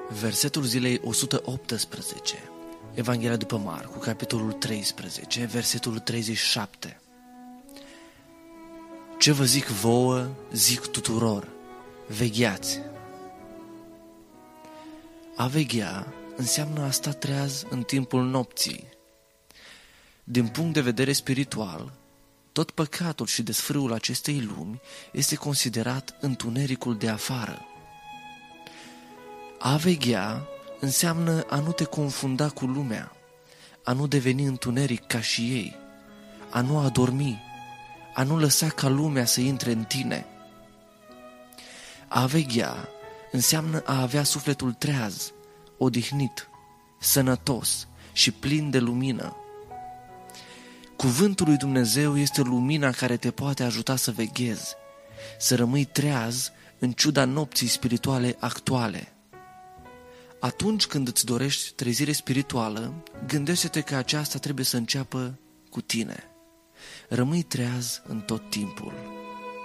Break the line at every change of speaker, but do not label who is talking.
Versetul zilei 118, Evanghelia după Marcu, capitolul 13, versetul 37. Ce vă zic vouă, zic tuturor, vegheați. A veghea înseamnă a sta treaz în timpul nopții. Din punct de vedere spiritual, tot păcatul și desfrâul acestei lumi este considerat întunericul de afară. A veghea înseamnă a nu te confunda cu lumea, a nu deveni întuneric ca și ei, a nu adormi, a nu lăsa ca lumea să intre în tine. A veghea înseamnă a avea sufletul treaz, odihnit, sănătos și plin de lumină. Cuvântul lui Dumnezeu este lumina care te poate ajuta să veghezi, să rămâi treaz în ciuda nopții spirituale actuale. Atunci când îți dorești trezire spirituală, gândește-te că aceasta trebuie să înceapă cu tine. Rămâi treaz în tot timpul.